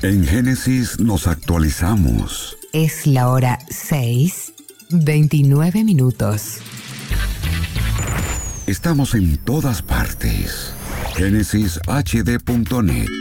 En Génesis nos actualizamos. Es la hora 6:29. Estamos en todas partes. GénesisHD.net